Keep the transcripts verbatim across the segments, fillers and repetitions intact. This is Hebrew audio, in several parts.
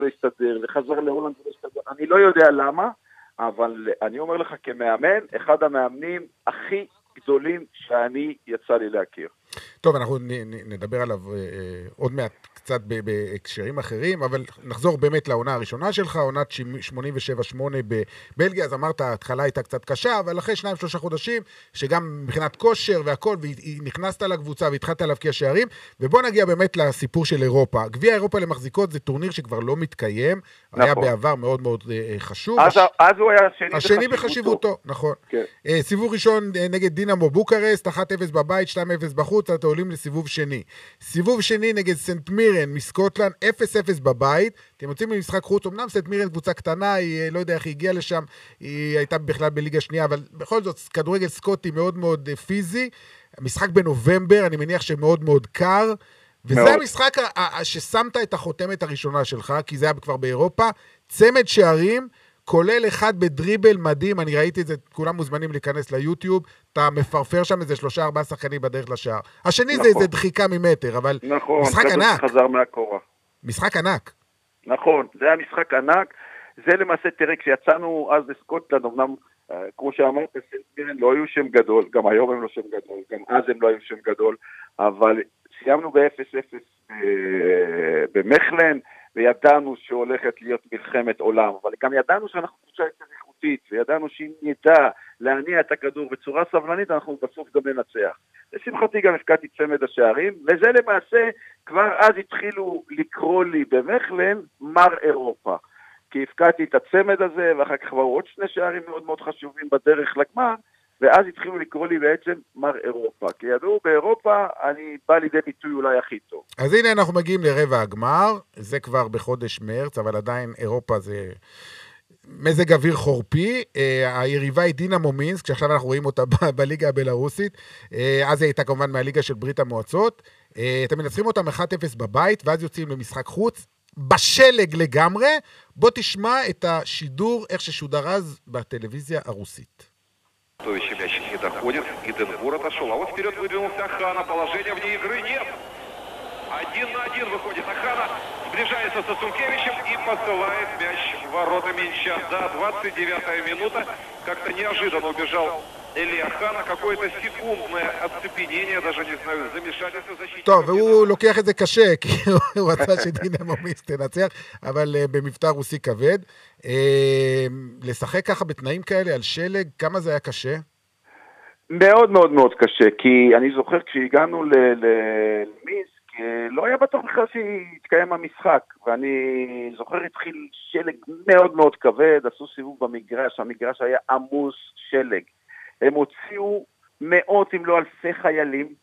לא הסתדר, וחזר להולנד ולא הסתדר, אני לא יודע למה, אבל אני אומר לך כמאמן, אחד המאמנים הכי גדולים שאני יצא לי להכיר. טוב, אנחנו נדבר עליו עוד מעט קצת בהקשרים אחרים, אבל נחזור באמת לעונה הראשונה שלך, עונת שמונים ושבע שמונה בבלגיה, אז אמרת, ההתחלה הייתה קצת קשה, אבל אחרי שניים שלושה חודשים, שגם מבחינת כושר והכל, ונכנסת לקבוצה והתחלת להבקיע שערים, ובוא נגיע באמת לסיפור של אירופה. גביע אירופה למחזיקות זה טורניר שכבר לא מתקיים, נכון. היה בעבר מאוד מאוד חשוב. אז, הש... אז הוא היה השני, השני בחשיבותו. בחשיבותו, נכון. כן. סיבוב ראשון נגד דינמו בוקרסט, אחת אפס בבית, שתיים אפס בחוץ, אתם עולים לסיבוב שני. סיבוב שני נגד סנט מירן מסקוטלנד, אפס אפס בבית. אתם יוצאים ממשחק חוץ, אמנם סנט מירן קבוצה קטנה, היא לא יודע איך היא הגיעה לשם, היא הייתה בכלל בליגה שנייה, אבל בכל זאת, כדורגל סקוטי מאוד מאוד פיזי. המשחק בנובמבר, אני מניח שמאוד מאוד קר, וזה מאוד. המשחק ששמת את החותמת הראשונה שלך, כי זה היה כבר באירופה, צמד שערים, כולל אחד בדריבל מדהים, אני ראיתי את זה, כולם מוזמנים להיכנס ליוטיוב, אתה מפרפר שם איזה שלושה ארבעה שחקנים בדרך לשער. השני נכון. זה איזה דחיקה ממטר, אבל נכון, משחק ענק. חזר מהקורה. משחק ענק. נכון, זה היה משחק ענק, זה למעשה, תראה, כשיצאנו אז לסקוטלנד, אמנם, כמו שאמרת, סנט מירן לא היו שם גדול, גם היום הם לא שם גדול, גם אז הם לא היו שם גדול, אבל סיימנו ב-אפס אפס במכלן, וידענו שהולכת להיות מלחמת עולם, אבל גם ידענו שאנחנו קבוצה יותר איכותית, וידענו שאם נדע להניע את הכדור בצורה סבלנית, אנחנו בסוף גם ננצח. לשמחתי גם הפקעתי צמד השערים, וזה למעשה כבר אז התחילו לקרוא לי במכלן מר אירופה, כי הפקעתי את הצמד הזה, ואחר כך כבר עוד שני שערים מאוד מאוד חשובים בדרך לגמר, ואז התחילו לקרוא לי בעצם מר אירופה, כי ידעו באירופה אני בא לידי ביטוי אולי הכי טוב. אז הנה אנחנו מגיעים לרבע הגמר, זה כבר בחודש מרץ, אבל עדיין אירופה זה מזג אוויר חורפי, היריבה היא דינמו מינסק, שעכשיו אנחנו רואים אותה בליגה הבלרוסית, אז היא הייתה כמובן מהליגה של ברית המועצות, אתם מנצחים אותם אחת אפס בבית, ואז יוצאים למשחק חוץ, בשלג לגמרי, בוא תשמע את השידור, איך ששודר אז בטלוויזיה הרוסית. То еще мяч не доходит, Гиденбур отошел, а вот вперед выдвинулся Ахана, положения вне игры нет. Один на один выходит Ахана, сближается со Сункевичем и посылает мяч в ворота Минча. Да, двадцать девятая минута, как-то неожиданно убежал Эли Ахана, какое-то секундное оцепенение, даже не знаю, замешательство защитника. טוב, והוא לוקח את זה קשה, כי הוא רצה שדינמו מינסק תנצח, אבל במבטא רוסי כבד. לשחק ככה בתנאים כאלה על שלג, כמה זה היה קשה? מאוד מאוד מאוד קשה, כי אני זוכר כשהגענו למינסק, לא היה בטוח בכלל שהתקיים המשחק, ואני זוכר התחיל שלג מאוד מאוד כבד, עשו סיבוב במגרש, המגרש היה עמוס שלג. הם הוציאו מאות אם לא אלפי חיילים,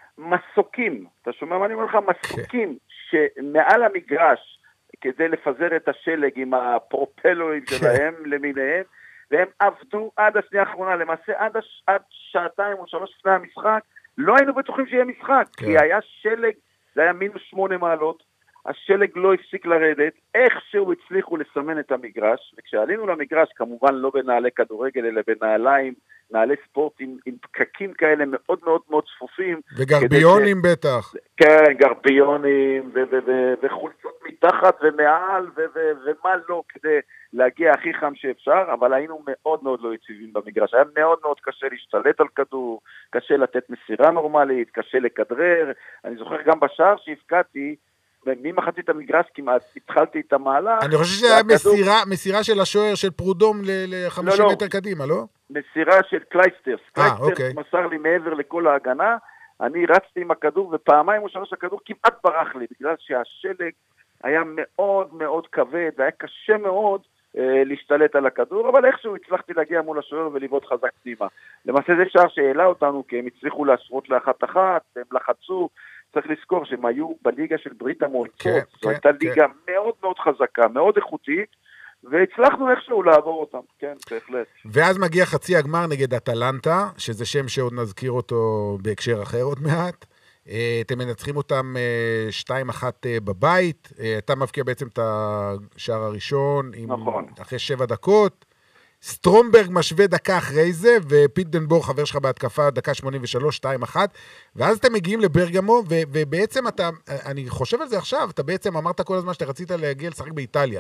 מסוקים, אתה שומע מה אני אומר לך? מסוקים שמעל המגרש, כדי לפזר את השלג עם הפרופלורים שלהם למיניהם, והם עבדו עד השנייה האחרונה, למעשה עד, הש... עד שעתיים או שלוש לפני המשחק, לא היינו בטוחים שיהיה משחק, כי היה שלג, זה היה מינוס שמונה מעלות, השלג לא הפסיק לרדת, איכשהו הצליחו לסמן את המגרש, וכשעלינו למגרש, כמובן לא בנעלי כדורגל, אלא בנעליים, נעלי ספורט עם, עם פקקים כאלה מאוד מאוד מאוד צפופים. וגרביונים ש... בטח. כן, גרביונים, ו- ו- ו- וחולצות מתחת ומעל, ו- ו- ומה לא, כדי להגיע הכי חם שאפשר, אבל היינו מאוד מאוד לא יציבים במגרש. היה מאוד מאוד קשה להשתלט על כדור, קשה לתת מסירה נורמלית, קשה לכדרר. אני זוכר גם בשער שהפקעתי, ממחצית המגרש כמעט התחלתי את המעלה. אני חושב שזה היה מסירה, מסירה של השוער של פרודום ל-חמישים מטר קדימה, לא? מסירה של קלייסטרס. קלייסטרס מסר לי מעבר לכל ההגנה, אני רצתי עם הכדור, ופעמיים או שלוש הכדור כמעט ברח לי, בגלל שהשלג היה מאוד מאוד כבד, והיה קשה מאוד אה, להשתלט על הכדור, אבל איכשהו הצלחתי להגיע מול השוער ולבעוט חזק פנימה. למעשה זה שער שהעלה אותנו, כי הם הצליחו להשרות לאחת אחת, הם לחצו, צריך לזכור שהם היו בליגה של ברית המועצות, כן, זו כן, הייתה כן. ליגה מאוד מאוד חזקה, מאוד איכותית, והצלחנו איכשהו לעבור אותם, כן, בהחלט. ואז מגיע חצי הגמר נגד אטלנטה, שזה שם שעוד נזכיר אותו בהקשר אחר עוד מעט, אתם מנצחים אותם שתיים אחת בבית, אתה מבקיע בעצם את השער הראשון, נכון. אחרי שבע דקות, סטרומברג משווה דקה אחרי זה, ופיטנבורג חבר שלך בהתקפה דקה שמונים ושלוש, שתיים אחת, ואז אתם מגיעים לברגמו, ו- ובעצם אתה, אני חושב על זה עכשיו, אתה בעצם אמרת כל הזמן שאתה רצית להגיע לשחק באיטליה.